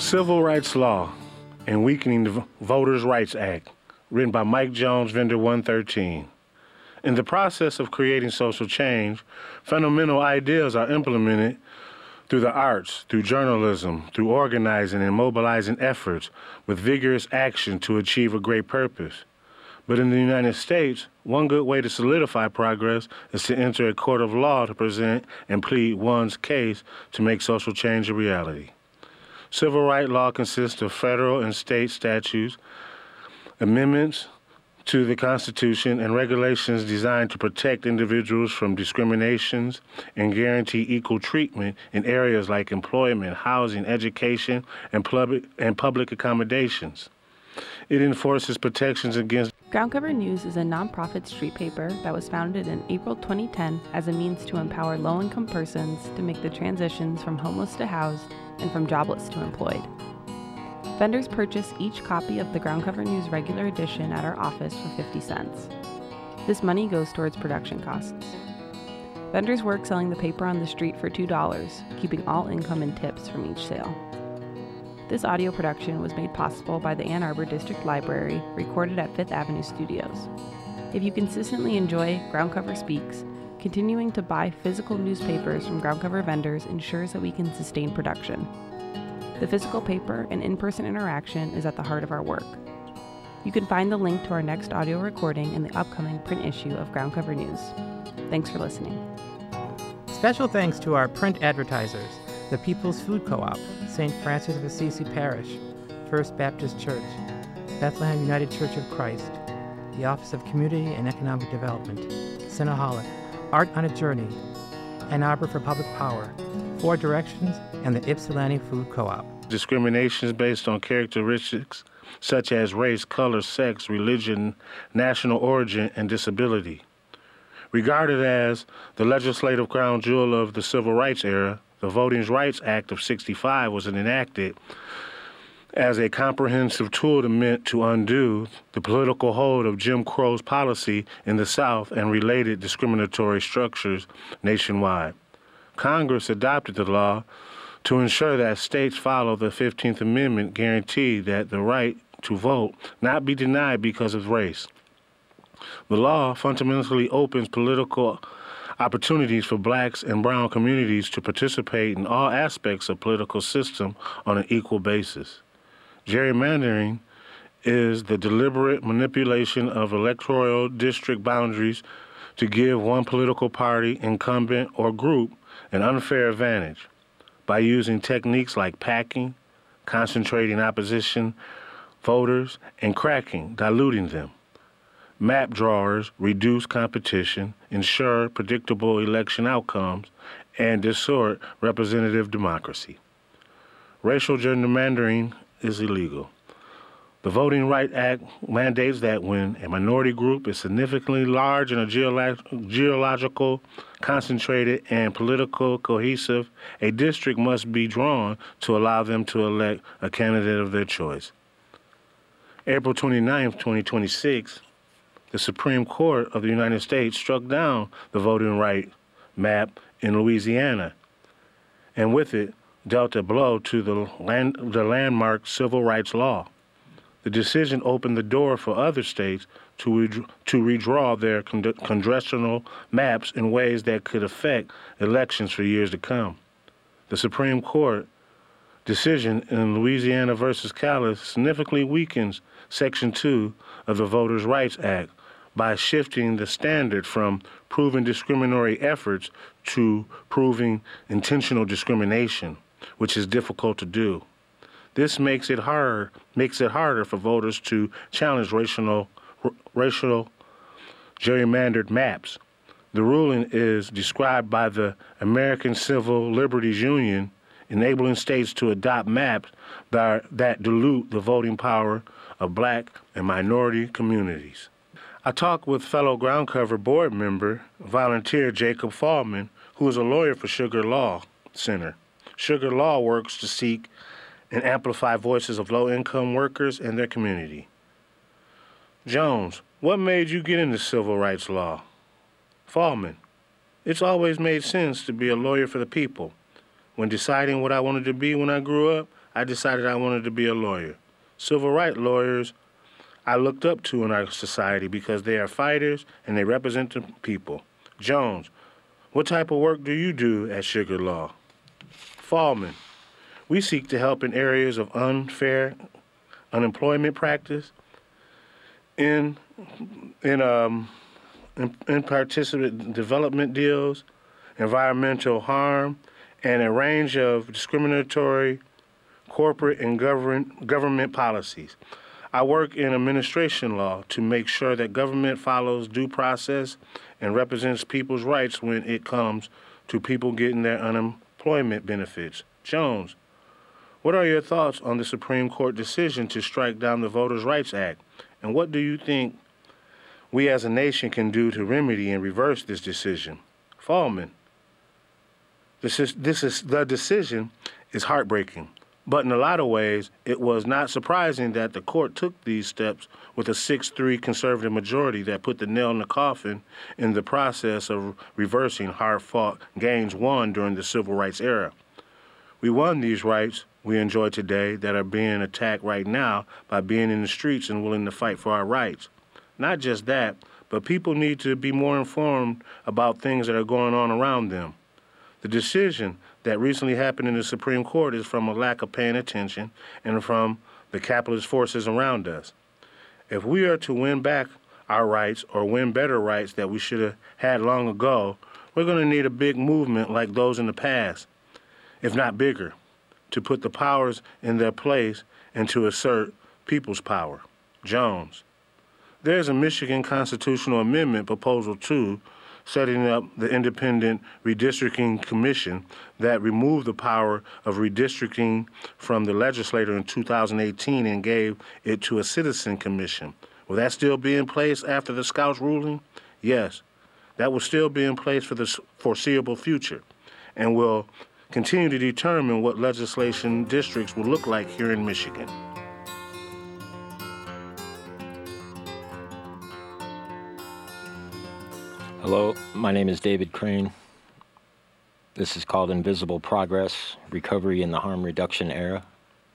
Civil Rights Law and Weakening the Voters' Rights Act, written by Mike Jones, Vendor 113. In the process of creating social change, fundamental ideas are implemented through the arts, through journalism, through organizing and mobilizing efforts with vigorous action to achieve a great purpose. But in the United States, one good way to solidify progress is to enter a court of law to present and plead one's case to make social change a reality. Civil rights law consists of federal and state statutes, amendments to the Constitution, and regulations designed to protect individuals from discriminations and guarantee equal treatment in areas like employment, housing, education, and public accommodations. It enforces protections against. Ground Cover News is a nonprofit street paper that was founded in April 2010 as a means to empower low-income persons to make the transitions from homeless to housed and from jobless to employed. Vendors purchase each copy of the Ground Cover News regular edition at our office for 50 cents. This money goes towards production costs. Vendors work selling the paper on the street for $2, keeping all income and tips from each sale. This audio production was made possible by the Ann Arbor District Library, recorded at Fifth Avenue Studios. If you consistently enjoy Ground Cover Speaks, continuing to buy physical newspapers from Ground Cover vendors ensures that we can sustain production. The physical paper and in-person interaction is at the heart of our work. You can find the link to our next audio recording in the upcoming print issue of Ground Cover News. Thanks for listening. Special thanks to our print advertisers, the People's Food Co-op, St. Francis of Assisi Parish, First Baptist Church, Bethlehem United Church of Christ, the Office of Community and Economic Development, Cinnaholic, Art on a Journey, Ann Arbor for Public Power, Four Directions, and the Ypsilanti Food Co-op. Discriminations based on characteristics such as race, color, sex, religion, national origin, and disability. Regarded as the legislative crown jewel of the civil rights era, the Voting Rights Act of '65 was enacted as a comprehensive tool meant to undo the political hold of Jim Crow's policy in the South and related discriminatory structures nationwide. Congress adopted the law to ensure that states follow the 15th Amendment guarantee that the right to vote not be denied because of race. The law fundamentally opens political opportunities for blacks and brown communities to participate in all aspects of political system on an equal basis. Gerrymandering is the deliberate manipulation of electoral district boundaries to give one political party, incumbent, or group an unfair advantage by using techniques like packing, concentrating opposition voters, and cracking, diluting them. Map drawers reduce competition, ensure predictable election outcomes, and distort representative democracy. Racial gerrymandering is illegal. The Voting Rights Act mandates that when a minority group is significantly large and a geological, concentrated, and political cohesive, a district must be drawn to allow them to elect a candidate of their choice. April 29, 2026, the Supreme Court of the United States struck down the voting right map in Louisiana, and with it dealt a blow to the landmark civil rights law. The decision opened the door for other states to redraw their congressional maps in ways that could affect elections for years to come. The Supreme Court decision in Louisiana versus Callis significantly weakens Section 2 of the Voters' Rights Act by shifting the standard from proving discriminatory efforts to proving intentional discrimination, which is difficult to do. This makes it harder for voters to challenge racial gerrymandered maps. The ruling is described by the American Civil Liberties Union, enabling states to adopt maps that dilute the voting power of black and minority communities. I talked with fellow Ground Cover board member, volunteer Jacob Fallman, who is a lawyer for Sugar Law Center. Sugar Law works to seek and amplify voices of low-income workers and their community. Jones, what made you get into civil rights law? Fallman, it's always made sense to be a lawyer for the people. When deciding what I wanted to be when I grew up, I decided I wanted to be a lawyer. Civil rights lawyers I looked up to in our society because they are fighters and they represent the people. Jones, what type of work do you do at Sugar Law? Fallman, we seek to help in areas of unfair unemployment practice, in participant development deals, environmental harm, and a range of discriminatory corporate and government policies. I work in administration law to make sure that government follows due process and represents people's rights when it comes to people getting their unemployment benefits. Jones, what are your thoughts on the Supreme Court decision to strike down the Voters' Rights Act? And what do you think we as a nation can do to remedy and reverse this decision? Fallman, the decision is heartbreaking. But in a lot of ways, it was not surprising that the court took these steps with a 6-3 conservative majority that put the nail in the coffin in the process of reversing hard-fought gains won during the civil rights era. We won these rights we enjoy today that are being attacked right now by being in the streets and willing to fight for our rights. Not just that, but people need to be more informed about things that are going on around them. The decision that recently happened in the Supreme Court is from a lack of paying attention and from the capitalist forces around us. If we are to win back our rights or win better rights that we should have had long ago, we're going to need a big movement like those in the past, if not bigger, to put the powers in their place and to assert people's power. Jones. There's a Michigan Constitutional Amendment, Proposal 2, setting up the Independent Redistricting Commission that removed the power of redistricting from the legislature in 2018 and gave it to a citizen commission. Will that still be in place after the Scouts ruling? Yes, that will still be in place for the foreseeable future and will continue to determine what legislation districts will look like here in Michigan. Hello, my name is David Crane. This is called Invisible Progress, Recovery in the Harm Reduction Era.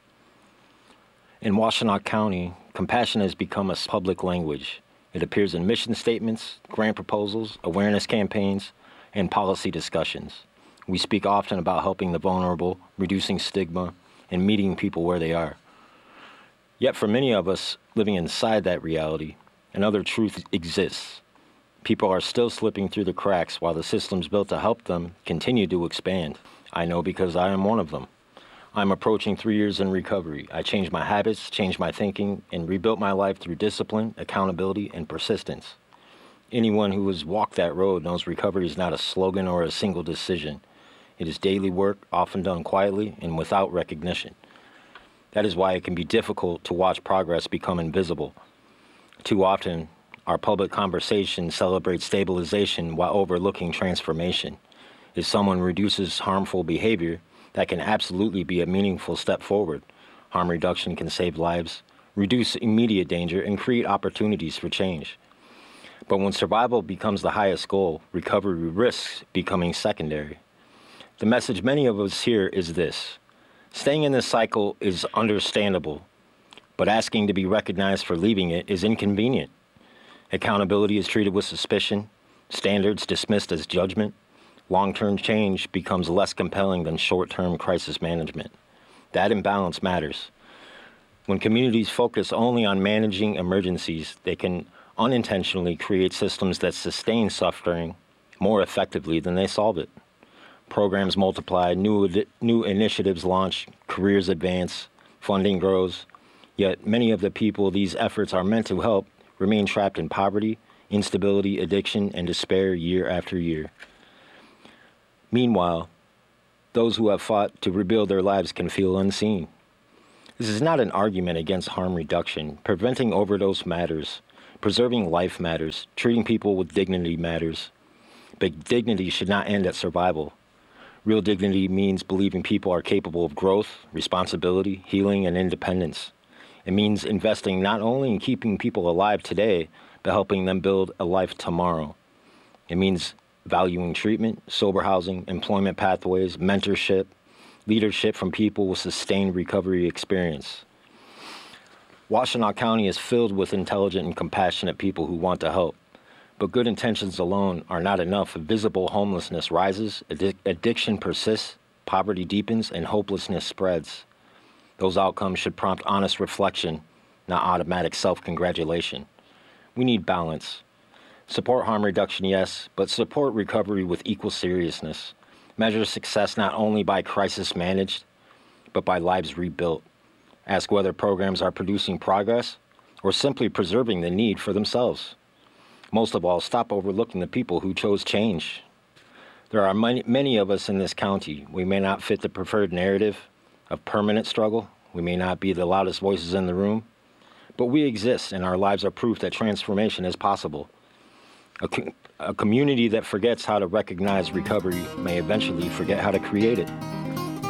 In Washtenaw County, compassion has become a public language. It appears in mission statements, grant proposals, awareness campaigns, and policy discussions. We speak often about helping the vulnerable, reducing stigma, and meeting people where they are. Yet for many of us living inside that reality, another truth exists. People are still slipping through the cracks while the systems built to help them continue to expand. I know because I am one of them. I'm approaching 3 years in recovery. I changed my habits, changed my thinking, and rebuilt my life through discipline, accountability, and persistence. Anyone who has walked that road knows recovery is not a slogan or a single decision. It is daily work, often done quietly and without recognition. That is why it can be difficult to watch progress become invisible. Too often, our public conversation celebrates stabilization while overlooking transformation. If someone reduces harmful behavior, that can absolutely be a meaningful step forward. Harm reduction can save lives, reduce immediate danger, and create opportunities for change. But when survival becomes the highest goal, recovery risks becoming secondary. The message many of us hear is this: staying in this cycle is understandable, but asking to be recognized for leaving it is inconvenient. Accountability is treated with suspicion, standards dismissed as judgment. Long-term change becomes less compelling than short-term crisis management. That imbalance matters. When communities focus only on managing emergencies, they can unintentionally create systems that sustain suffering more effectively than they solve it. Programs multiply, new initiatives launch, careers advance, funding grows, yet many of the people these efforts are meant to help remain trapped in poverty, instability, addiction, and despair year after year. Meanwhile, those who have fought to rebuild their lives can feel unseen. This is not an argument against harm reduction. Preventing overdose matters. Preserving life matters. Treating people with dignity matters. But dignity should not end at survival. Real dignity means believing people are capable of growth, responsibility, healing, and independence. It means investing not only in keeping people alive today, but helping them build a life tomorrow. It means valuing treatment, sober housing, employment pathways, mentorship, leadership from people with sustained recovery experience. Washtenaw County is filled with intelligent and compassionate people who want to help. But good intentions alone are not enough if visible homelessness rises, addiction persists, poverty deepens, and hopelessness spreads. Those outcomes should prompt honest reflection, not automatic self-congratulation. We need balance. Support harm reduction, yes, but support recovery with equal seriousness. Measure success not only by crisis managed, but by lives rebuilt. Ask whether programs are producing progress or simply preserving the need for themselves. Most of all, stop overlooking the people who chose change. There are many of us in this county. We may not fit the preferred narrative of permanent struggle. We may not be the loudest voices in the room, but we exist, and our lives are proof that transformation is possible. A community that forgets how to recognize recovery may eventually forget how to create it.